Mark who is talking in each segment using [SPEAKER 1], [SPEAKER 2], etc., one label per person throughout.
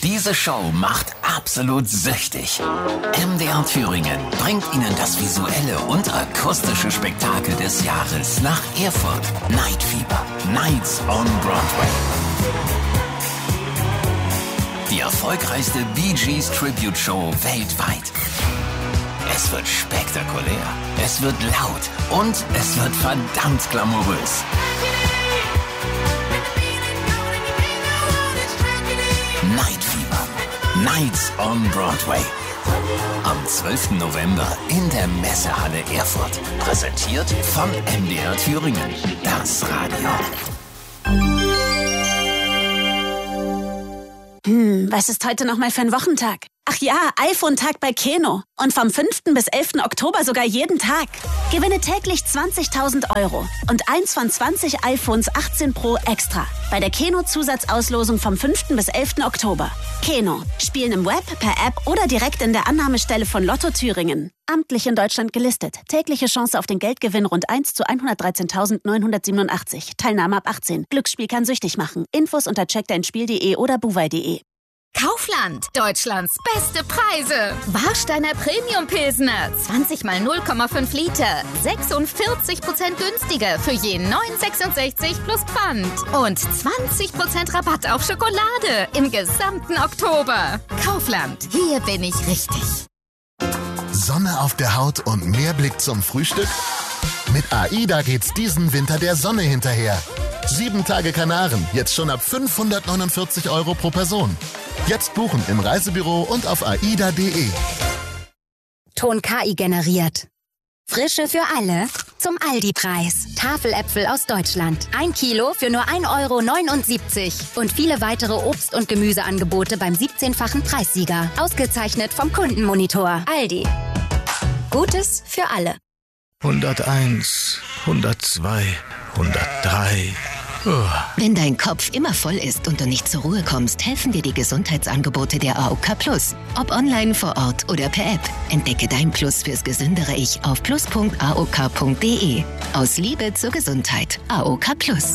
[SPEAKER 1] Diese Show macht absolut süchtig. MDR Thüringen bringt Ihnen das visuelle und akustische Spektakel des Jahres nach Erfurt. Night Fever. Nights on Broadway. Die erfolgreichste Bee Gees Tribute Show weltweit. Es wird spektakulär, es wird laut und es wird verdammt glamourös. Night Fever. Nights on Broadway. Am 12. November in der Messehalle Erfurt. Präsentiert von MDR Thüringen. Das Radio.
[SPEAKER 2] Was ist heute nochmal für ein Wochentag? Ach ja, iPhone-Tag bei Keno. Und vom 5. bis 11. Oktober sogar jeden Tag. Gewinne täglich 20.000 € und eins von 20 iPhones 18 Pro extra. Bei der Keno-Zusatzauslosung vom 5. bis 11. Oktober. Keno. Spielen im Web, per App oder direkt in der Annahmestelle von Lotto Thüringen. Amtlich in Deutschland gelistet. Tägliche Chance auf den Geldgewinn rund 1 zu 113.987. Teilnahme ab 18. Glücksspiel kann süchtig machen. Infos unter checkdeinspiel.de oder buwei.de.
[SPEAKER 3] Kaufland, Deutschlands beste Preise. Warsteiner Premium Pilsner, 20 mal 0,5 Liter, 46% günstiger für je 9,66 plus Pfand. Und 20% Rabatt auf Schokolade im gesamten Oktober. Kaufland, hier bin ich richtig.
[SPEAKER 4] Sonne auf der Haut und mehr Blick zum Frühstück? Mit AIDA geht's diesen Winter der Sonne hinterher. 7 Tage Kanaren, jetzt schon ab 549 € pro Person. Jetzt buchen im Reisebüro und auf aida.de.
[SPEAKER 5] Ton KI generiert. Frische für alle zum Aldi-Preis. Tafeläpfel aus Deutschland. 1 Kilo für nur 1,79 € und viele weitere Obst- und Gemüseangebote beim 17-fachen Preissieger. Ausgezeichnet vom Kundenmonitor. Aldi. Gutes für alle.
[SPEAKER 6] 101, 102, 103.
[SPEAKER 7] Wenn dein Kopf immer voll ist und du nicht zur Ruhe kommst, helfen dir die Gesundheitsangebote der AOK Plus. Ob online, vor Ort oder per App. Entdecke dein Plus fürs gesündere Ich auf plus.aok.de. Aus Liebe zur Gesundheit. AOK Plus.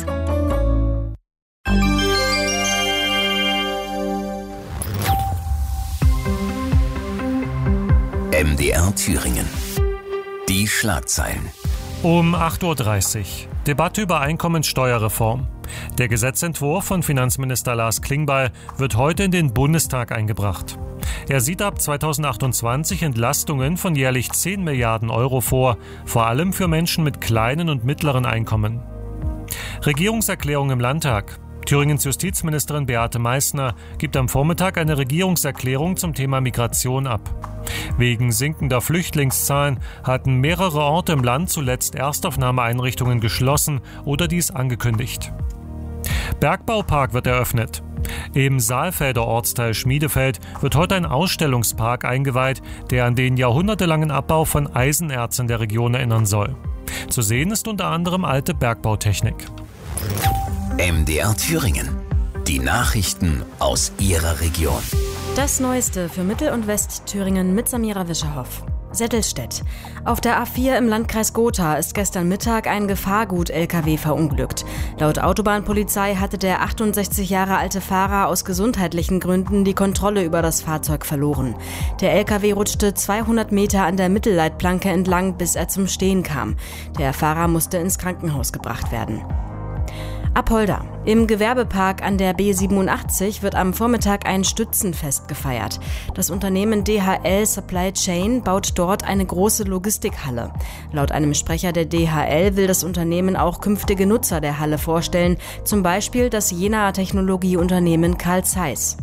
[SPEAKER 1] MDR Thüringen. Die Schlagzeilen.
[SPEAKER 8] Um 8.30 Uhr. Debatte über Einkommensteuerreform. Der Gesetzentwurf von Finanzminister Lars Klingbeil wird heute in den Bundestag eingebracht. Er sieht ab 2028 Entlastungen von jährlich 10 Milliarden € vor, vor allem für Menschen mit kleinen und mittleren Einkommen. Regierungserklärung im Landtag. Thüringens Justizministerin Beate Meißner gibt am Vormittag eine Regierungserklärung zum Thema Migration ab. Wegen sinkender Flüchtlingszahlen hatten mehrere Orte im Land zuletzt Erstaufnahmeeinrichtungen geschlossen oder dies angekündigt. Bergbaupark wird eröffnet. Im Saalfelder Ortsteil Schmiedefeld wird heute ein Ausstellungspark eingeweiht, der an den jahrhundertelangen Abbau von Eisenerzen der Region erinnern soll. Zu sehen ist unter anderem alte Bergbautechnik.
[SPEAKER 1] MDR Thüringen. Die Nachrichten aus Ihrer Region.
[SPEAKER 9] Das Neueste für Mittel- und Westthüringen mit Samira Wischerhoff. Settelstedt. Auf der A4 im Landkreis Gotha ist gestern Mittag ein Gefahrgut-LKW verunglückt. Laut Autobahnpolizei hatte der 68 Jahre alte Fahrer aus gesundheitlichen Gründen die Kontrolle über das Fahrzeug verloren. Der LKW rutschte 200 Meter an der Mittelleitplanke entlang, bis er zum Stehen kam. Der Fahrer musste ins Krankenhaus gebracht werden. Apolda. Im Gewerbepark an der B87 wird am Vormittag ein Stützenfest gefeiert. Das Unternehmen DHL Supply Chain baut dort eine große Logistikhalle. Laut einem Sprecher der DHL will das Unternehmen auch künftige Nutzer der Halle vorstellen, zum Beispiel das Jenaer Technologieunternehmen Carl Zeiss.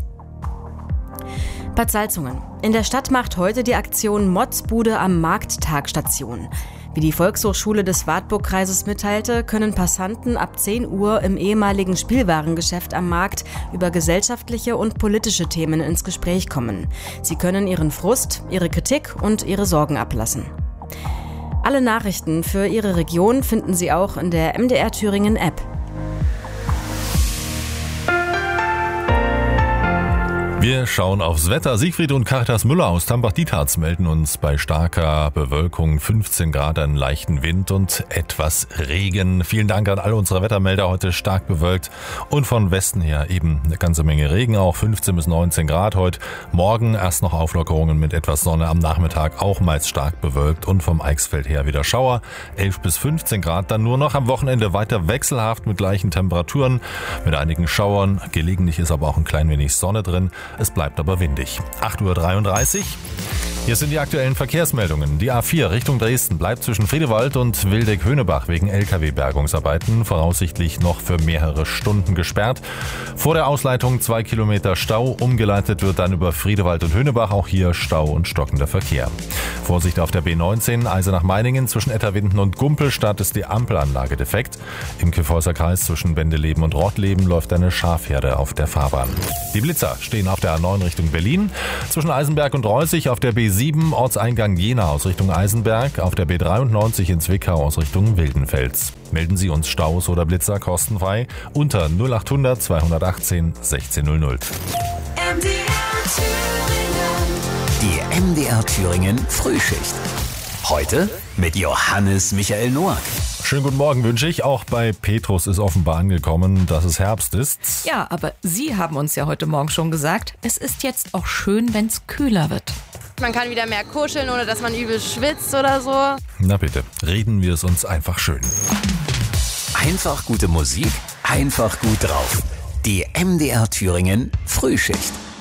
[SPEAKER 9] Bad Salzungen. In der Stadt macht heute die Aktion Motzbude am Markttag Station. Wie die Volkshochschule des Wartburgkreises mitteilte, können Passanten ab 10 Uhr im ehemaligen Spielwarengeschäft am Markt über gesellschaftliche und politische Themen ins Gespräch kommen. Sie können ihren Frust, ihre Kritik und ihre Sorgen ablassen. Alle Nachrichten für Ihre Region finden Sie auch in der MDR Thüringen App.
[SPEAKER 10] Wir schauen aufs Wetter. Siegfried und Caritas Müller aus Tambach-Dietharz melden uns bei starker Bewölkung 15 Grad, einen leichten Wind und etwas Regen. Vielen Dank an alle unsere Wettermelder, heute stark bewölkt und von Westen her eben eine ganze Menge Regen, auch 15 bis 19 Grad heute. Morgen erst noch Auflockerungen mit etwas Sonne, am Nachmittag auch meist stark bewölkt und vom Eichsfeld her wieder Schauer. 11 bis 15 Grad, dann nur noch am Wochenende weiter wechselhaft mit gleichen Temperaturen, mit einigen Schauern. Gelegentlich ist aber auch ein klein wenig Sonne drin. Es bleibt aber windig. 8:33 Uhr. Hier sind die aktuellen Verkehrsmeldungen. Die A4 Richtung Dresden bleibt zwischen Friedewald und Wildeck-Höhnebach wegen LKW-Bergungsarbeiten voraussichtlich noch für mehrere Stunden gesperrt. Vor der Ausleitung 2 Kilometer Stau. Umgeleitet wird dann über Friedewald und Höhnebach. Auch hier Stau und stockender Verkehr. Vorsicht auf der B19 Eisenach-Meiningen zwischen Etterwinden und Gumpelstadt ist die Ampelanlage defekt. Im Kyffhäuser Kreis zwischen Bendeleben und Rottleben läuft eine Schafherde auf der Fahrbahn. Die Blitzer stehen auf der A9 Richtung Berlin. Zwischen Eisenberg und Reußig auf der B7 Ortseingang Jena aus Richtung Eisenberg, auf der B93 in Zwickau aus Richtung Wildenfels. Melden Sie uns Staus oder Blitzer kostenfrei unter 0800 218 1600.
[SPEAKER 1] Die MDR Thüringen Frühschicht. Heute mit Johannes Michael Noack.
[SPEAKER 10] Schönen guten Morgen wünsche ich. Auch bei Petrus ist offenbar angekommen, dass es Herbst ist.
[SPEAKER 11] Ja, aber Sie haben uns ja heute Morgen schon gesagt, es ist jetzt auch schön, wenn es kühler wird.
[SPEAKER 12] Man kann wieder mehr kuscheln, ohne dass man übel schwitzt oder so.
[SPEAKER 10] Na bitte, reden wir es uns einfach schön.
[SPEAKER 1] Einfach gute Musik, einfach gut drauf. Die MDR Thüringen Frühschicht.